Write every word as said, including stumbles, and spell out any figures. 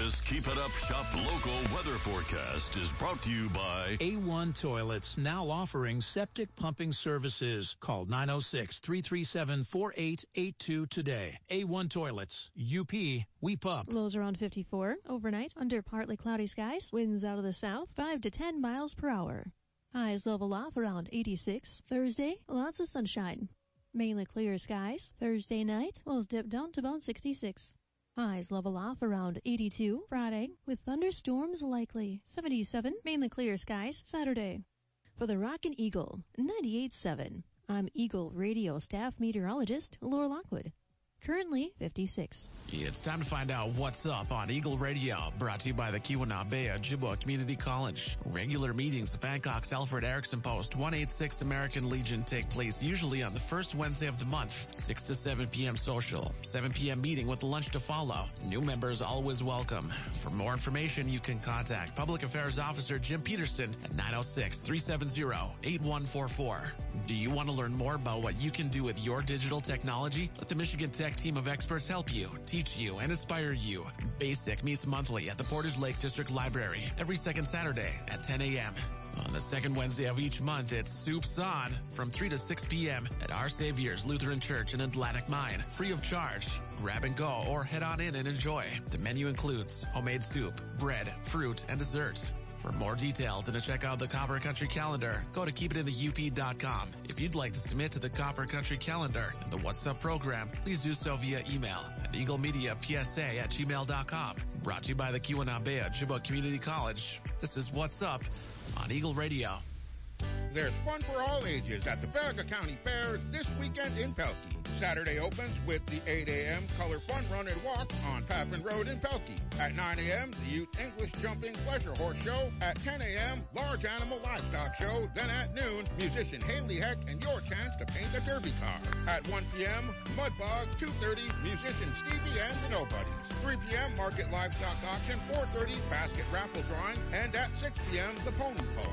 This Keep It Up Shop local weather forecast is brought to you by A one Toilets, now offering septic pumping services. Call nine oh six, three three seven, four eight eight two today. A one Toilets. U P, we pup. Lows around fifty-four. Overnight, under partly cloudy skies. Winds out of the south, five to ten miles per hour. Highs level off around eighty-six. Thursday, lots of sunshine. Mainly clear skies. Thursday night, lows dip down to about sixty-six. Highs level off around eighty-two. Friday, with thunderstorms likely. seventy-seven, mainly clear skies. Saturday. For the Rockin' Eagle, ninety-eight point seven. I'm Eagle Radio staff meteorologist Laura Lockwood. Currently fifty-six. It's time to find out what's up on Eagle Radio, brought to you by the Keweenaw Ojibwa Community College. Regular meetings of Hancock's Alfred Erickson Post one eighty-six American Legion take place usually on the first Wednesday of the month, six to seven p.m. social, seven p.m. meeting with lunch to follow. New members always welcome. For more information, you can contact Public Affairs Officer Jim Peterson at nine oh six, three seven zero, eight one four four. Do you want to learn more about what you can do with your digital technology? Let the Michigan Tech team of experts help you, teach you, and inspire you. BASIC meets monthly at the Portage Lake District Library every second Saturday at ten a.m. On the second Wednesday of each month, it's Soups On from three to six p.m. at Our Savior's Lutheran Church in Atlantic Mine, free of charge. Grab and go or head on in and enjoy. The menu includes homemade soup, bread, fruit, and dessert. For more details and to check out the Copper Country Calendar, go to keep it in the U P dot com. If you'd like to submit to the Copper Country Calendar and the What's Up program, please do so via email at eagle media p s a at gmail dot com. Brought to you by the Keweenaw Ojibwa Community College. This is What's Up on Eagle Radio. There's fun for all ages at the Berga County Fair this weekend in Pelkey. Saturday opens with the eight a.m. Color Fun Run and Walk on Papin Road in Pelkey. At nine a.m., the Youth English Jumping Pleasure Horse Show. At ten a.m., Large Animal Livestock Show. Then at noon, musician Haley Heck and your chance to paint a derby car. At one p.m., Mudbog. two thirty, musician Stevie and the Nobodies. three p.m., Market Livestock Auction. four thirty, basket raffle drawing. And at six p.m., the Pony Pole.